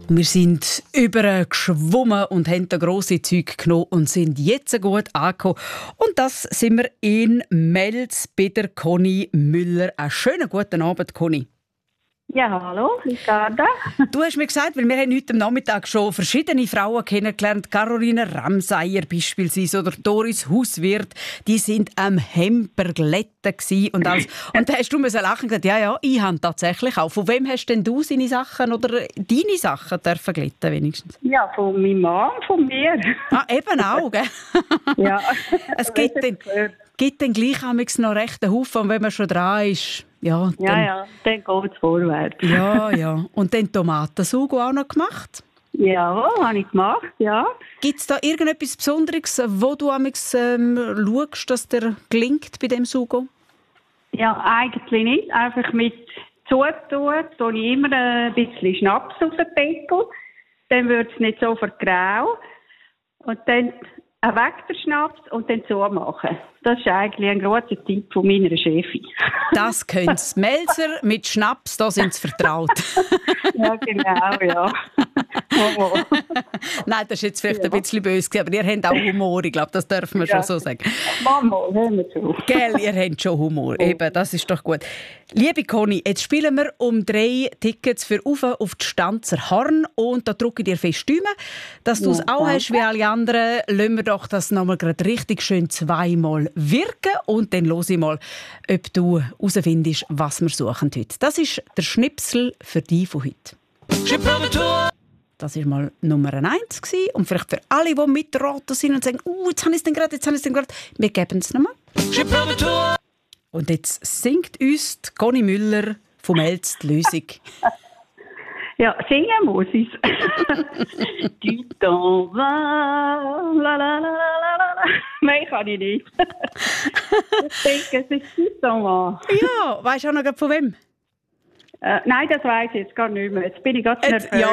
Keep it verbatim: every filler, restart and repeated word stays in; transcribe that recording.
Wir sind übergeschwommen und haben da grosse Zeug genommen und sind jetzt gut angekommen. Und das sind wir in Mels bei der Conny Müller. Einen schönen guten Abend, Conny. Ja, hallo, Ricarda. Du hast mir gesagt, weil wir haben heute am Nachmittag schon verschiedene Frauen kennengelernt, Caroline Ramseyer beispielsweise oder Doris Hauswirth, die sind am Hemperglätten gsi und alles. Und da hast du mir so lachen gesagt, ja, ja, ich habe tatsächlich auch. Von wem hast denn du seine Sachen oder deine Sachen dürfen glätten wenigstens? Ja, von meinem Mann, von mir. Ah, eben auch, gell? Ja. Es gibt dann, gibt dann gleich noch recht einen Haufen, und wenn man schon dran ist, ja, dann, ja, ja, dann geht es vorwärts. Ja, ja. Und dann Tomatensugo auch noch gemacht? Ja, habe ich gemacht, ja. Gibt es da irgendetwas Besonderes, wo du ähm, schaust, dass der gelingt bei dem Sugo? Ja, eigentlich nicht. Einfach mit Zutun tue ich immer ein bisschen Schnaps auf den Deckel. Dann wird es nicht so vergrau. Und dann weg der Schnaps und dann zumachen. Das ist eigentlich ein großer Tipp von meiner Chefin. Das können sie. Melzer mit Schnaps, da sind sie vertraut. Ja, genau, ja. Nein, das ist jetzt vielleicht ja. ein bisschen böse, aber ihr habt auch Humor, ich glaube, das dürfen wir ja. schon so sagen. Mama, hören wir zu. Gell, ihr habt schon Humor, oh. Eben, das ist doch gut. Liebe Conny, jetzt spielen wir um drei Tickets für «Auf auf die Stanzer Horn» und da drücke ich dir fest Däumen, dass du es ja, auch danke. Hast wie alle anderen. Lassen wir doch das nochmal gerade richtig schön zweimal wirken und dann höre ich mal, ob du herausfindest, was wir suchen heute. Das ist der Schnipsel für dich von heute. Das war mal Nummer eins. Und vielleicht für alle, die mitraten sind und sagen, uh, jetzt habe ich es denn gerade, jetzt habe ich es denn gerade. Wir geben es nochmal. Und jetzt singt uns die Conny Müller vom Mels die Lösung. Ja, singen muss ich es. Du t'en vas, la la la la la. Nein, kann ich nicht. Ich denke, es ist du t'en vas. Ja, weisst du auch noch von wem? Äh, nein, das weiss ich jetzt gar nicht mehr. Jetzt bin ich ganz nervös. Ja,